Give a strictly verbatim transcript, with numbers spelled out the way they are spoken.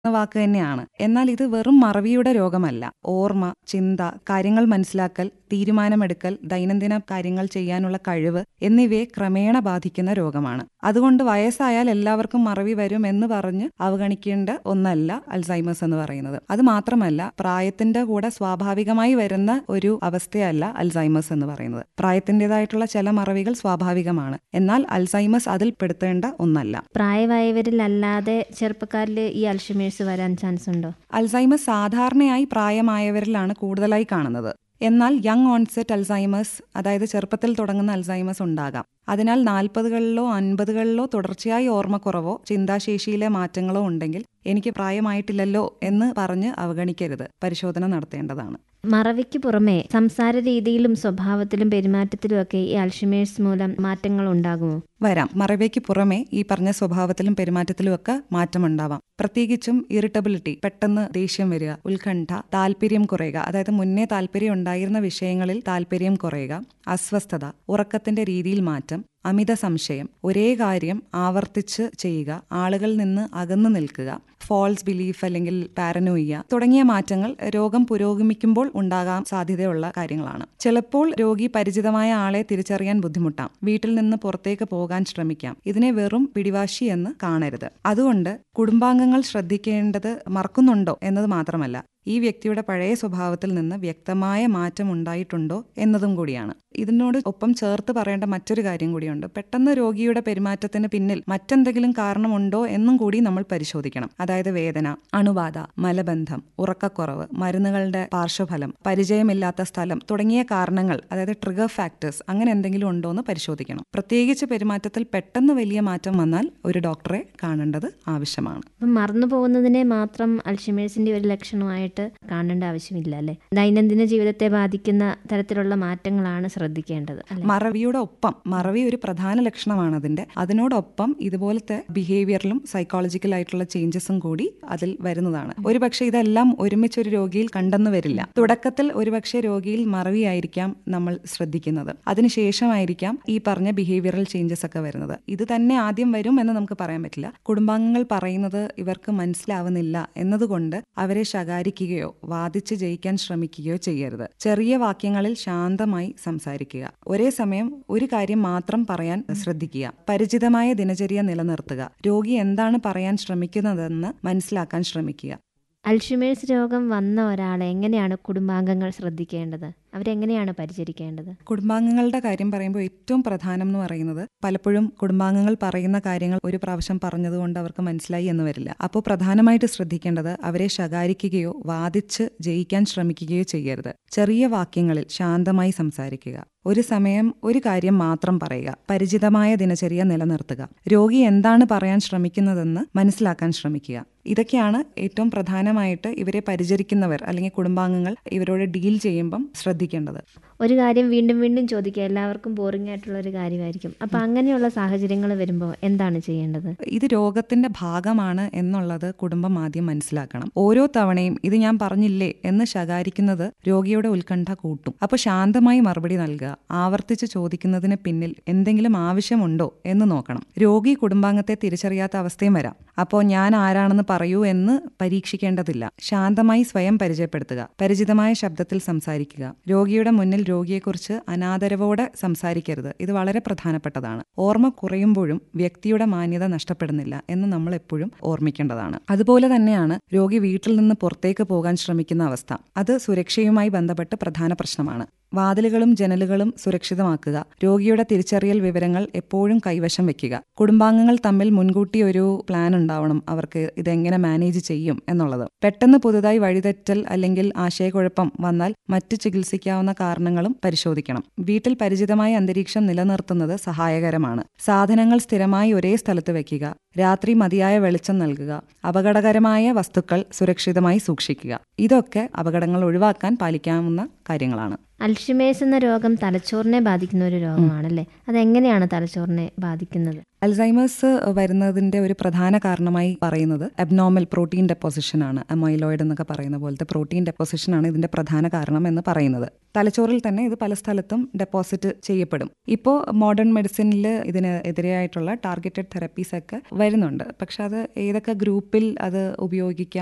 എന്ന വാക്ക് തന്നെയാണ്. എന്നാൽ ഇത് വെറും മറവിയുടെ രോഗമല്ല. ഓർമ്മ, ചിന്ത, കാര്യങ്ങൾ മനസ്സിലാക്കൽ, തീരുമാനമെടുക്കൽ, ദൈനംദിന കാര്യങ്ങൾ ചെയ്യാനുള്ള കഴിവ് എന്നിവയെ ക്രമേണ ബാധിക്കുന്ന രോഗമാണ്. അതുകൊണ്ട് വയസ്സായാൽ എല്ലാവർക്കും മറവി വരും എന്ന് പറഞ്ഞ് അവഗണിക്കേണ്ട ഒന്നല്ല അൽസൈമേഴ്സ് എന്ന് പറയുന്നത്. അത് മാത്രമല്ല, പ്രായത്തിന്റെ കൂടെ സ്വാഭാവികമായി വരുന്ന ഒരു അവസ്ഥയല്ല അൽസൈമേഴ്സ് എന്ന് പറയുന്നത്. പ്രായത്തിൻ്റെതായിട്ടുള്ള ചില മറവികൾ സ്വാഭാവികമാണ്, എന്നാൽ അൽസൈമേഴ്സ് അതിൽ പെടുത്തേണ്ട ഒന്നല്ല. പ്രായമായവരിലല്ലാതെ ചെറുപ്പക്കാരിൽ ഈ അൽഷിമേഴ്സ് വരാൻ ചാൻസ് ഉണ്ടോ? അൽസൈമേഴ്സ് സാധാരണയായി പ്രായമായവരിലാണ് കൂടുതലായി കാണുന്നത്. എന്നാൽ യങ് ഓൺസെറ്റ് അൽസൈമേഴ്സ്, അതായത് ചെറുപ്പത്തിൽ തുടങ്ങുന്ന അൽസൈമേഴ്സ് ഉണ്ടാകാം. അതിനാൽ നാൽപ്പതുകളിലോ അൻപതുകളിലോ തുടർച്ചയായി ഓർമ്മക്കുറവോ ചിന്താശേഷിയിലെ മാറ്റങ്ങളോ ഉണ്ടെങ്കിൽ എനിക്ക് പ്രായമായിട്ടില്ലല്ലോ എന്ന് പറഞ്ഞ് അവഗണിക്കരുത്, പരിശോധന നടത്തേണ്ടതാണ്. മറവിക്ക് പുറമെ സംസാര രീതിയിലും സ്വഭാവത്തിലും പെരുമാറ്റത്തിലും ഒക്കെ ഈ അൽഷിമേഴ്സ് മൂലം മാറ്റങ്ങൾ ഉണ്ടാകുമോ? വരാം. മറവിക്ക് പുറമെ ഈ പറഞ്ഞ സ്വഭാവത്തിലും പെരുമാറ്റത്തിലും ഒക്കെ മാറ്റമുണ്ടാവാം. പ്രത്യേകിച്ചും ഇറിറ്റബിലിറ്റി, പെട്ടെന്ന് ദേഷ്യം വരിക, ഉത്കണ്ഠ, താല്പര്യം കുറയുക, അതായത് മുന്നേ താല്പര്യം ഉണ്ടായിരുന്ന വിഷയങ്ങളിൽ താല്പര്യം കുറയുക, അസ്വസ്ഥത, ഉറക്കത്തിന്റെ രീതിയിൽ മാറ്റം, അമിത സംശയം, ഒരേ കാര്യം ആവർത്തിച്ച് ചെയ്യുക, ആളുകളിൽ നിന്ന് അകന്നു നിൽക്കുക, ഫോൾസ് ബിലീഫ് അല്ലെങ്കിൽ പാരനോയിയ തുടങ്ങിയ മാറ്റങ്ങൾ രോഗം പുരോഗമിക്കുമ്പോൾ ഉണ്ടാകാൻ സാധ്യതയുള്ള കാര്യങ്ങളാണ്. ചിലപ്പോൾ രോഗി പരിചിതമായ ആളെ തിരിച്ചറിയാൻ ബുദ്ധിമുട്ടാം. വീട്ടിൽ നിന്ന് പുറത്തേക്ക് പോകാൻ ശ്രമിക്കാം. ഇതിനെ വെറും പിടിവാശി എന്ന് കാണരുത്. അതുകൊണ്ട് കുടുംബാംഗങ്ങൾ ശ്രദ്ധിക്കേണ്ടത് മറക്കുന്നുണ്ടോ എന്നത് മാത്രമല്ല, ഈ വ്യക്തിയുടെ പഴയ സ്വഭാവത്തിൽ നിന്ന് വ്യക്തമായ മാറ്റം ഉണ്ടായിട്ടുണ്ടോ എന്നതും കൂടിയാണ്. ഇതിനോട് ഒപ്പം ചേർത്ത് പറയേണ്ട മറ്റൊരു കാര്യം കൂടിയുണ്ട്. പെട്ടെന്ന് രോഗിയുടെ പെരുമാറ്റത്തിന് പിന്നിൽ മറ്റെന്തെങ്കിലും കാരണമുണ്ടോ എന്നും കൂടി നമ്മൾ പരിശോധിക്കണം. അതായത് വേദന, അണുബാധ, മലബന്ധം, ഉറക്കക്കുറവ്, മരുന്നുകളുടെ പാർശ്വഫലം, പരിചയമില്ലാത്ത സ്ഥലം തുടങ്ങിയ കാരണങ്ങൾ, അതായത് ട്രിഗർ ഫാക്ടേഴ്സ്, അങ്ങനെ എന്തെങ്കിലും ഉണ്ടോ എന്ന് പരിശോധിക്കണം. പ്രത്യേകിച്ച് പെരുമാറ്റത്തിൽ പെട്ടെന്ന് വലിയ മാറ്റം വന്നാൽ ഒരു ഡോക്ടറെ കാണേണ്ടത് ആവശ്യമാണ്. മറന്നു പോകുന്നതിനെ മാത്രം അൽഷിമേഴ്സിന്റെ ഒരു ലക്ഷണമായിട്ട് കാണേണ്ട ആവശ്യമില്ല അല്ലേ? ദൈനംദിന ജീവിതത്തെ ബാധിക്കുന്ന തരത്തിലുള്ള മാറ്റങ്ങളാണ് ശ്രദ്ധിക്കേണ്ടത്. മറവിയുടെ ഒപ്പം, മറവി ഒരു പ്രധാന ലക്ഷണമാണ് അതിന്റെ, അതിനോടൊപ്പം ഇതുപോലത്തെ ബിഹേവിയറിലും സൈക്കോളജിക്കൽ ആയിട്ടുള്ള ചേഞ്ചസും കൂടി അതിൽ വരുന്നതാണ്. ഒരുപക്ഷെ ഇതെല്ലാം ഒരുമിച്ച് ഒരു രോഗിയിൽ കണ്ടെന്ന് വരില്ല. തുടക്കത്തിൽ ഒരുപക്ഷെ രോഗിയിൽ മറവിയായിരിക്കാം നമ്മൾ ശ്രദ്ധിക്കുന്നത്, അതിനുശേഷമായിരിക്കാം ഈ പറഞ്ഞ ബിഹേവിയറൽ ചേഞ്ചസ് ഒക്കെ വരുന്നത്. ഇത് തന്നെ ആദ്യം വരും എന്ന് നമുക്ക് പറയാൻ പറ്റില്ല. കുടുംബാംഗങ്ങൾ പറയുന്നത് ഇവർക്ക് മനസ്സിലാവുന്നില്ല എന്നതുകൊണ്ട് അവരെ ശകാരിക്കുകയോ വാദിച്ച് ജയിക്കാൻ ശ്രമിക്കുകയോ ചെയ്യരുത്. ചെറിയ വാക്യങ്ങളിൽ ശാന്തമായി സംസാരിക്കുക. ഒരേ സമയം ഒരു കാര്യം മാത്രം പറയാൻ ശ്രദ്ധിക്കുക. പരിചിതമായ ദിനചര്യ നിലനിർത്തുക. രോഗി എന്താണ് പറയാൻ ശ്രമിക്കുന്നതെന്ന് മനസ്സിലാക്കാൻ ശ്രമിക്കുക. അൽഷിമേഴ്സ് രോഗം വന്ന ഒരാളെ എങ്ങനെയാണ് കുടുംബാംഗങ്ങൾ ശ്രദ്ധിക്കേണ്ടത്? അവരെങ്ങനെയാണ് പരിചരിക്കേണ്ടത്? കുടുംബാംഗങ്ങളുടെ കാര്യം പറയുമ്പോൾ ഏറ്റവും പ്രധാനം എന്ന് പറയുന്നത്, പലപ്പോഴും കുടുംബാംഗങ്ങൾ പറയുന്ന കാര്യങ്ങൾ ഒരു പ്രാവശ്യം പറഞ്ഞതുകൊണ്ട് അവർക്ക് മനസ്സിലായി എന്ന് വരില്ല. അപ്പോൾ പ്രധാനമായിട്ട് ശ്രദ്ധിക്കേണ്ടത് അവരെ ശകാരിക്കുകയോ വാദിച്ച് ജയിക്കാൻ ശ്രമിക്കുകയോ ചെയ്യരുത്. ചെറിയ വാക്യങ്ങളിൽ ശാന്തമായി സംസാരിക്കുക. ഒരു സമയം ഒരു കാര്യം മാത്രം പറയുക. പരിചിതമായ ദിനചര്യ നിലനിർത്തുക. രോഗി എന്താണ് പറയാൻ ശ്രമിക്കുന്നതെന്ന് മനസ്സിലാക്കാൻ ശ്രമിക്കുക. ഇതൊക്കെയാണ് ഏറ്റവും പ്രധാനമായിട്ട് ഇവരെ പരിചരിക്കുന്നവർ അല്ലെങ്കിൽ കുടുംബാംഗങ്ങൾ ഇവരോട് ഡീൽ ചെയ്യുമ്പം ശ്രദ്ധിക്കേണ്ടത്. ഒരു കാര്യം വീണ്ടും വീണ്ടും ചോദിക്കുക എല്ലാവർക്കും ബോറിംഗ് ആയിട്ടുള്ള ഒരു കാര്യമായിരിക്കും. അപ്പൊ അങ്ങനെയുള്ള സാഹചര്യങ്ങൾ വരുമ്പോൾ എന്താണ് ചെയ്യേണ്ടത്? ഇത് രോഗത്തിന്റെ ഭാഗമാണ് എന്നുള്ളത് കുടുംബം ആദ്യം മനസ്സിലാക്കണം. ഓരോ തവണയും ഇത് ഞാൻ പറഞ്ഞില്ലേ എന്ന് ശകാരിക്കുന്നത് രോഗിയുടെ ഉത്കണ്ഠ കൂട്ടും. അപ്പൊ ശാന്തമായി മറുപടി നൽകുക. ആവർത്തിച്ച് ചോദിക്കുന്നതിന് പിന്നിൽ എന്തെങ്കിലും ആവശ്യമുണ്ടോ എന്ന് നോക്കണം. രോഗി കുടുംബാംഗത്തെ തിരിച്ചറിയാത്ത അവസ്ഥയും വരാം. അപ്പോൾ ഞാൻ ആരാണെന്ന് പറയൂ എന്ന് പരീക്ഷിക്കേണ്ടതില്ല. ശാന്തമായി സ്വയം പരിചയപ്പെടുത്തുക. പരിചിതമായ ശബ്ദത്തിൽ സംസാരിക്കുക. രോഗിയുടെ മുന്നിൽ രോഗിയെക്കുറിച്ച് അനാദരവോടെ സംസാരിക്കരുത്. ഇത് വളരെ പ്രധാനപ്പെട്ടതാണ്. ഓർമ്മ കുറയുമ്പോഴും വ്യക്തിയുടെ മാന്യത നഷ്ടപ്പെടുന്നില്ല എന്ന് നമ്മൾ എപ്പോഴും ഓർമ്മിക്കേണ്ടതാണ്. അതുപോലെ തന്നെയാണ് രോഗി വീട്ടിൽ നിന്ന് പുറത്തേക്ക് പോകാൻ ശ്രമിക്കുന്ന അവസ്ഥ. അത് സുരക്ഷയുമായി ബന്ധപ്പെട്ട് പ്രധാന പ്രശ്നമാണ്. വാതിലുകളും ജനലുകളും സുരക്ഷിതമാക്കുക. രോഗിയുടെ തിരിച്ചറിയൽ വിവരങ്ങൾ എപ്പോഴും കൈവശം വെക്കുക. കുടുംബാംഗങ്ങൾ തമ്മിൽ മുൻകൂട്ടി ഒരു പ്ലാൻ ഉണ്ടാവണം, അവർക്ക് ഇതെങ്ങനെ മാനേജ് ചെയ്യും എന്നുള്ളത്. പെട്ടെന്ന് പുതുതായി വഴിതെറ്റൽ അല്ലെങ്കിൽ ആശയക്കുഴപ്പം വന്നാൽ മറ്റ് ചികിത്സിക്കാവുന്ന കാരണങ്ങളും പരിശോധിക്കണം. വീട്ടിൽ പരിചിതമായ അന്തരീക്ഷം നിലനിർത്തുന്നത് സഹായകരമാണ്. സാധനങ്ങൾ സ്ഥിരമായി ഒരേ സ്ഥലത്ത് വെക്കുക. രാത്രി മതിയായ വെളിച്ചം നൽകുക. അപകടകരമായ വസ്തുക്കൾ സുരക്ഷിതമായി സൂക്ഷിക്കുക. ഇതൊക്കെ അപകടങ്ങൾ ഒഴിവാക്കാൻ പാലിക്കാവുന്ന കാര്യങ്ങളാണ്. അൽഷിമേഴ്സ് എന്ന രോഗം തലച്ചോറിനെ ബാധിക്കുന്ന ഒരു രോഗമാണല്ലേ? അതെങ്ങനെയാണ് തലച്ചോറിനെ ബാധിക്കുന്നത്? അൽസൈമേഴ്സ് വരുന്നതിന്റെ ഒരു പ്രധാന കാരണമായി പറയുന്നത് അബ്നോർമൽ പ്രോട്ടീൻ ഡെപ്പോസിഷൻ ആണ്. അമൈലോയിഡ് എന്നൊക്കെ പറയുന്ന പോലത്തെ പ്രോട്ടീൻ ഡെപ്പോസിഷൻ ആണ് ഇതിന്റെ പ്രധാന കാരണം എന്ന് പറയുന്നത്. തലച്ചോറിൽ തന്നെ ഇത് പല സ്ഥലത്തും ഡെപ്പോസിറ്റ് ചെയ്യപ്പെടും. ഇപ്പോൾ മോഡേൺ മെഡിസിനിൽ ഇതിന് എതിരെയായിട്ടുള്ള ടാർഗറ്റഡ് തെറപ്പീസ് ഒക്കെ വരുന്നുണ്ട്. പക്ഷെ അത് ഏതൊക്കെ ഗ്രൂപ്പിൽ അത് ഉപയോഗിക്കാം